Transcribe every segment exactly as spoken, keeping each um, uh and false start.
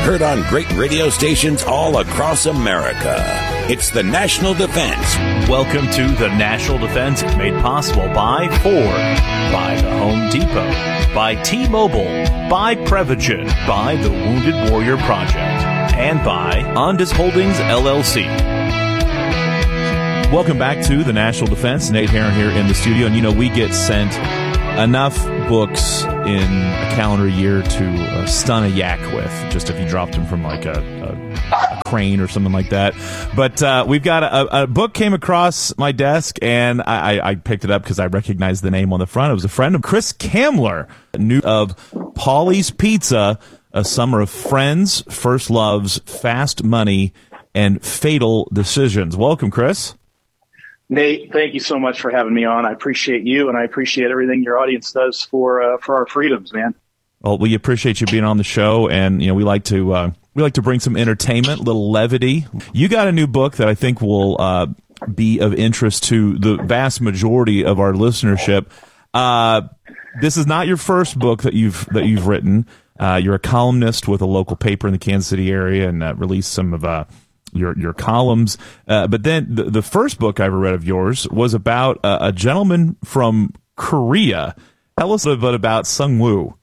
Heard on great radio stations all across America. It's the National Defense. Welcome to the National Defense, made possible by Ford, by the Home Depot, by T-Mobile, by Prevagen, by the Wounded Warrior Project, and by Ondas Holdings, L L C. Welcome back to the National Defense. Nate Herron here in the studio. And, you know, we get sent enough books in a calendar year to uh, stun a yak with, just if you dropped them from like a, a crane or something like that. But uh, we've got a, a book came across my desk, and I, I picked it up because I recognized the name on the front. It was a friend of Chris Kamler, new of Pauly's Pizza, A Summer of Friends, First Loves, Fast Money, and Fatal Decisions. Welcome, Chris. Nate, thank you so much for having me on. I appreciate you, and I appreciate everything your audience does for uh, for our freedoms, man. Well, we appreciate you being on the show, and you know we like to uh, we like to bring some entertainment, a little levity. You got a new book that I think will uh, be of interest to the vast majority of our listenership. Uh, this is not your first book that you've that you've written. Uh, you're a columnist with a local paper in the Kansas City area, and uh, released some of uh, your your columns. Uh, but then the, the first book I ever read of yours was about uh, a gentleman from Korea. Tell us a little bit about Sungwoo.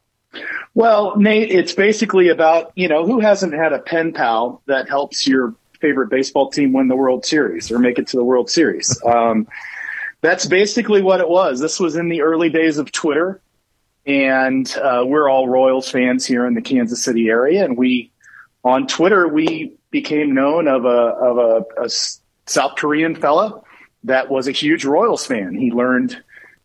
Well, Nate, it's basically about, you know, who hasn't had a pen pal that helps your favorite baseball team win the World Series or make it to the World Series. Um, that's basically what it was. This was in the early days of Twitter, and uh, we're all Royals fans here in the Kansas City area, and we, on Twitter, we became known of a of a, a South Korean fella that was a huge Royals fan. He learned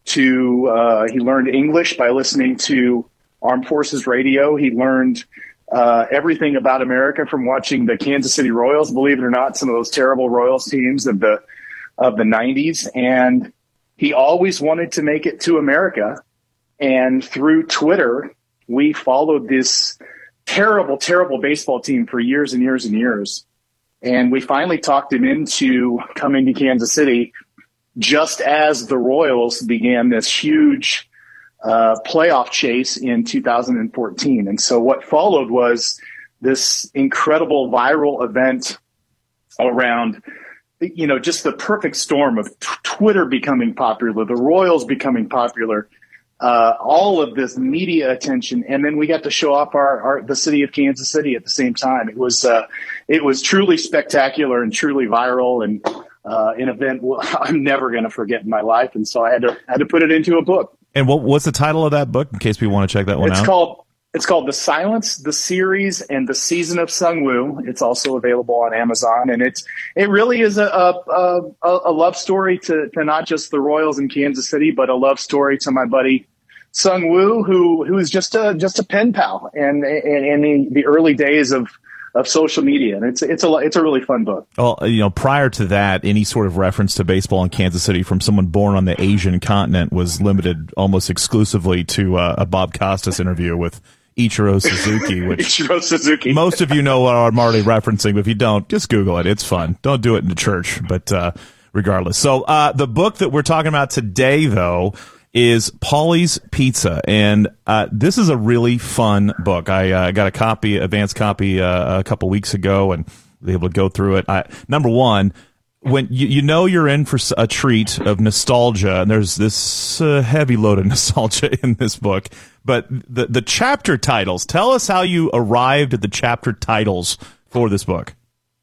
to uh, he learned English by listening to Armed Forces Radio. He learned uh, everything about America from watching the Kansas City Royals. Believe it or not, some of those terrible Royals teams of the of the nineties, and he always wanted to make it to America. And through Twitter, we followed this terrible, terrible baseball team for years and years and years. And we finally talked him into coming to Kansas City just as the Royals began this huge uh, playoff chase in two thousand fourteen. And so what followed was this incredible viral event around, you know, just the perfect storm of t- Twitter becoming popular, the Royals becoming popular, Uh, all of this media attention, and then we got to show off our, our the city of Kansas City at the same time. It was uh, it was truly spectacular and truly viral, and uh, an event I'm never going to forget in my life. And so I had to had to put it into a book. And what what's the title of that book, in case people want to check that one it's out? It's called it's called The Silence, the Series, and the Season of Sungwoo. It's also available on Amazon, and it's it really is a a, a, a love story to, to not just the Royals in Kansas City, but a love story to my buddy Sungwoo, who who is just a just a pen pal, and and in the, the early days of, of social media, and it's it's a it's a really fun book. Well, you know, prior to that, any sort of reference to baseball in Kansas City from someone born on the Asian continent was limited almost exclusively to uh, a Bob Costas interview with Ichiro Suzuki, which Ichiro Suzuki. Most of you know what I'm already referencing, but if you don't, just Google it. It's fun. Don't do it in the church, but uh, regardless. So uh, the book that we're talking about today, though, is Pauly's Pizza, and uh, this is a really fun book. I uh, got a copy, advanced copy, uh, a couple weeks ago, and was able to go through it. I, number one, when you, you know you're in for a treat of nostalgia, and there's this uh, heavy load of nostalgia in this book, but the the chapter titles. Tell us how you arrived at the chapter titles for this book.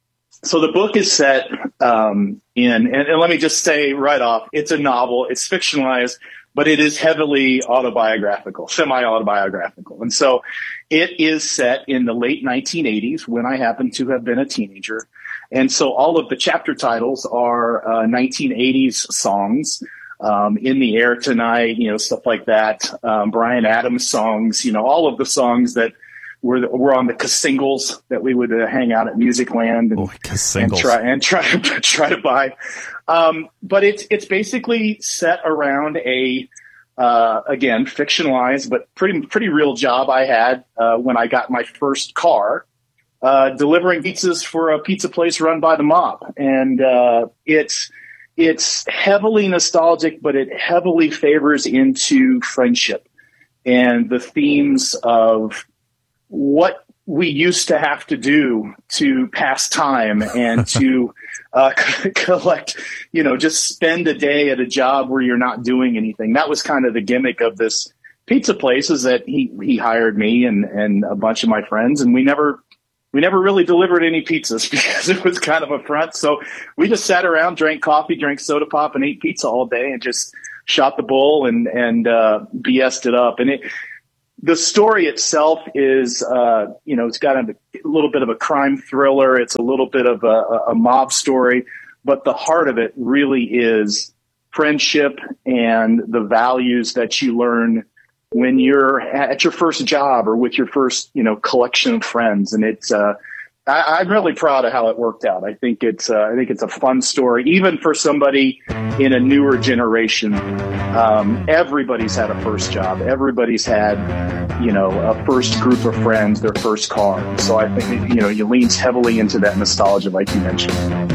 So the book is set um, in, and, and let me just say right off, it's a novel. It's fictionalized, but it is heavily autobiographical, semi-autobiographical. And so it is set in the late nineteen eighties when I happen to have been a teenager. And so all of the chapter titles are uh, nineteen eighties songs, um, In the Air Tonight, you know, stuff like that. Um, Bryan Adams songs, you know, all of the songs that were, were on the singles that we would uh, hang out at Musicland and, oh, and try and try to try to buy. Um, but it's it's basically set around a uh, again fictionalized but pretty pretty real job I had uh, when I got my first car, uh, delivering pizzas for a pizza place run by the mob, and uh, it's it's heavily nostalgic, but it heavily favors into friendship and the themes of what we used to have to do to pass time and to uh, collect, you know, just spend a day at a job where you're not doing anything. That was kind of the gimmick of this pizza place, is that he, he hired me and, and a bunch of my friends, and we never, we never really delivered any pizzas because it was kind of a front. So we just sat around, drank coffee, drank soda pop, and ate pizza all day and just shot the bull and, and, uh, B S'd it up. And it, the story itself is, uh, you know, it's got a, a little bit of a crime thriller. It's a little bit of a, a mob story, but the heart of it really is friendship and the values that you learn when you're at your first job or with your first, you know, collection of friends. And it's, uh, I, I'm really proud of how it worked out. I think it's, uh, I think it's a fun story, even for somebody in a newer generation. Um, everybody's had a first job. Everybody's had, you know, a first group of friends, their first car. So I think, you know, it leans heavily into that nostalgia, like you mentioned.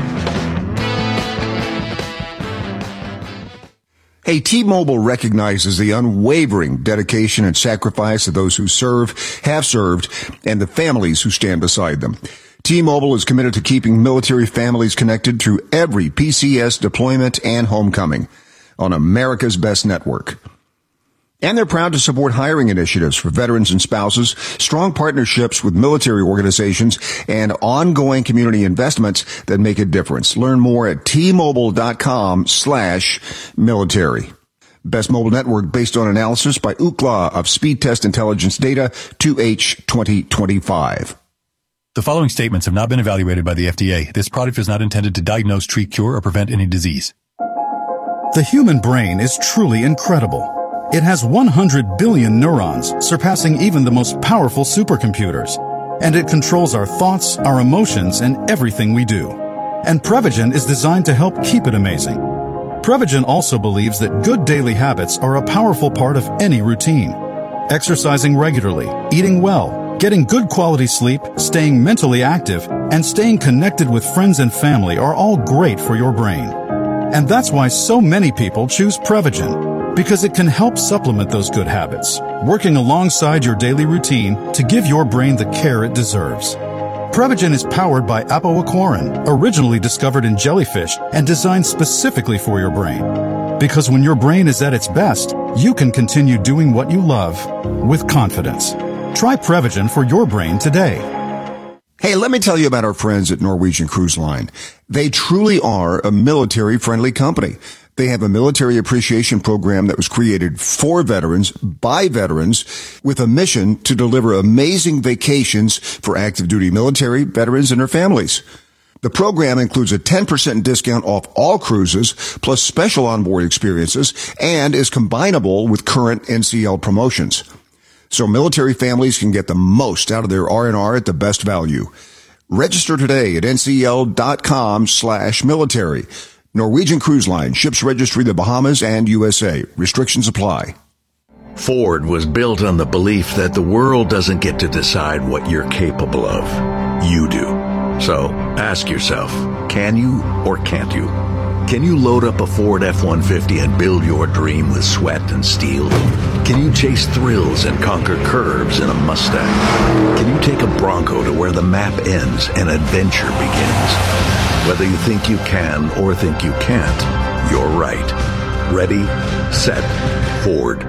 Hey, T-Mobile recognizes the unwavering dedication and sacrifice of those who serve, have served, and the families who stand beside them. T-Mobile is committed to keeping military families connected through every P C S deployment and homecoming on America's best network. And they're proud to support hiring initiatives for veterans and spouses, strong partnerships with military organizations, and ongoing community investments that make a difference. Learn more at T-Mobile.com slash military. Best mobile network based on analysis by Ookla of Speed Test Intelligence Data, two H twenty twenty-five. The following statements have not been evaluated by the F D A. This product is not intended to diagnose, treat, cure, or prevent any disease. The human brain is truly incredible. It has one hundred billion neurons, surpassing even the most powerful supercomputers. And it controls our thoughts, our emotions, and everything we do. And Prevagen is designed to help keep it amazing. Prevagen also believes that good daily habits are a powerful part of any routine. Exercising regularly, eating well, getting good quality sleep, staying mentally active, and staying connected with friends and family are all great for your brain. And that's why so many people choose Prevagen, because it can help supplement those good habits, working alongside your daily routine to give your brain the care it deserves. Prevagen is powered by apoaquarin, originally discovered in jellyfish and designed specifically for your brain. Because when your brain is at its best, you can continue doing what you love with confidence. Try Prevagen for your brain today. Hey, let me tell you about our friends at Norwegian Cruise Line. They truly are a military-friendly company. They have a military appreciation program that was created for veterans, by veterans, with a mission to deliver amazing vacations for active duty military, veterans, and their families. The program includes a ten percent discount off all cruises, plus special onboard experiences, and is combinable with current N C L promotions. So military families can get the most out of their R and R at the best value. Register today at ncl.com slash military. Norwegian Cruise Line, ships registry the Bahamas and U S A. Restrictions apply. Ford was built on the belief that the world doesn't get to decide what you're capable of. You do. So ask yourself, can you or can't you? Can you load up a Ford F one fifty and build your dream with sweat and steel? Can you chase thrills and conquer curves in a Mustang? Can you take a Bronco to where the map ends and adventure begins? Whether you think you can or think you can't, you're right. Ready, set, Ford.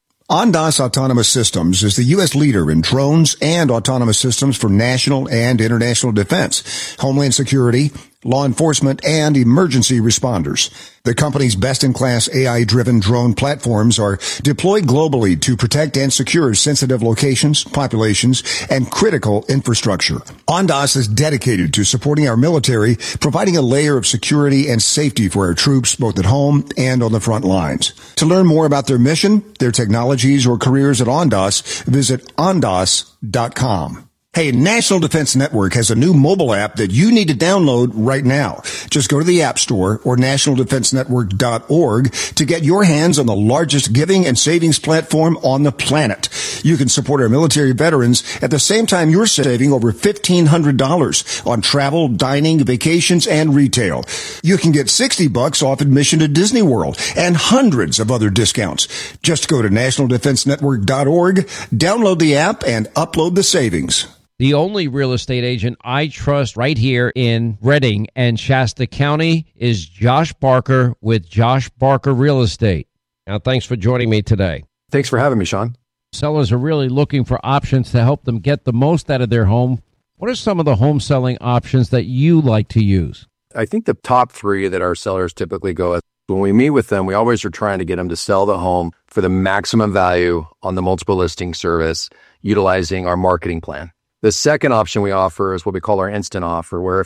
Ondas Autonomous Systems is the U S leader in drones and autonomous systems for national and international defense, homeland security, law enforcement, and emergency responders. The company's best-in-class A I-driven drone platforms are deployed globally to protect and secure sensitive locations, populations, and critical infrastructure. Ondas is dedicated to supporting our military, providing a layer of security and safety for our troops both at home and on the front lines. To learn more about their mission, their technologies, or careers at Ondas, visit ondas dot com. Hey, National Defense Network has a new mobile app that you need to download right now. Just go to the App Store or national defense network dot org to get your hands on the largest giving and savings platform on the planet. You can support our military veterans at the same time you're saving over fifteen hundred dollars on travel, dining, vacations, and retail. You can get sixty bucks off admission to Disney World and hundreds of other discounts. Just go to national defense network dot org, download the app, and upload the savings. The only real estate agent I trust right here in Redding and Shasta County is Josh Barker with Josh Barker Real Estate. Now, thanks for joining me today. Thanks for having me, Sean. Sellers are really looking for options to help them get the most out of their home. What are some of the home selling options that you like to use? I think the top three that our sellers typically go with, when we meet with them, we always are trying to get them to sell the home for the maximum value on the multiple listing service, utilizing our marketing plan. The second option we offer is what we call our instant offer, where if